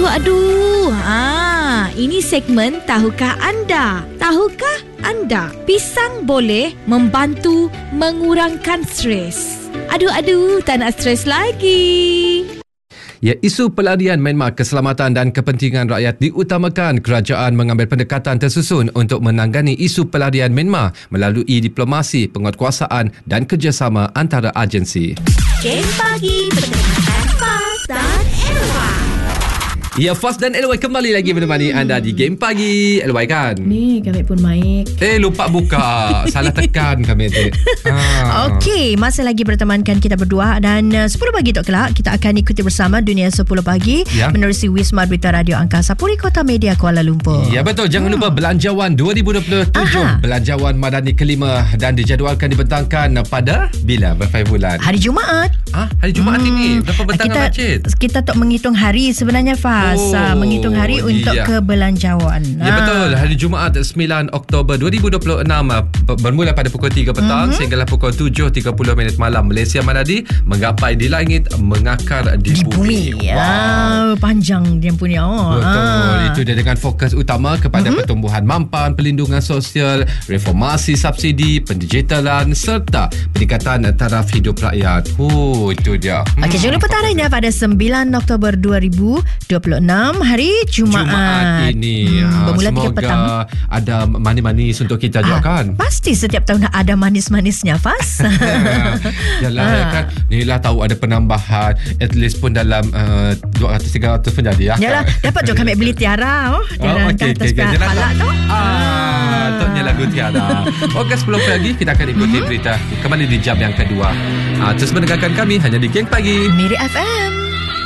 Aduh. Ini segmen Tahukah Anda? Tahukah anda pisang boleh membantu mengurangkan stres? Aduh, tak nak stres lagi. Ya, isu pelarian Myanmar, keselamatan dan kepentingan rakyat diutamakan. Kerajaan mengambil pendekatan tersusun untuk menangani isu pelarian Myanmar melalui diplomasi, penguatkuasaan dan kerjasama antara agensi. Game Pagi Pertengahkan Faz dan Elway. Ya, Faz dan Elway kembali lagi menemani anda di Game Pagi. Elway kan? Ni kami pun mic. Lupa buka. Salah tekan kami tu. Okey, masih lagi bertemankan kita berdua. Dan 10 pagi tu kelak kita akan ikuti bersama Dunia 10 Pagi menerusi Wisma Berita Radio Angkasa Puri Kota Media Kuala Lumpur. Ya betul, jangan lupa Belanjawan 2027. Belanjawan Madani kelima dan dijadualkan dibentangkan pada bila? Berapa bulan? Hari Jumaat. Hari Jumaat ini. Berapa bentangan masjid? Kita tak menghitung hari sebenarnya, Faz. Menghitung hari untuk kebelanjawan. Ya betul, hari Jumaat 9 Oktober 2026 bermula pada pukul 3 petang sehinggalah pukul 7.30 malam. Malaysia Madani menggapai di langit, mengakar di bumi. Wow, panjang dia punya. Betul, itu dia dengan fokus utama kepada pertumbuhan mampan, perlindungan sosial, reformasi subsidi, pendigitalan serta peningkatan taraf hidup rakyat. Itu dia. Okey, jangan lupa tarikhnya pada 9 Oktober 2026 hari Jumaat ini. Bermula 3 petang. Semoga ada manis-manis untuk kita juga kan. Pasti setiap tahun ada manis-manisnya, Faz. Yalah kan. Inilah tahu ada penambahan at least pun dalam 200-300 pun jadi ya. Yalah, dapat juga kami beli tiara. Tiara atas kepala tu. Toknya lagu tiara. Okey, 10 pagi kita akan ikuti berita kembali di jam yang kedua. Terus mendengarkan kami hanya di Geng Pagi Miri FM.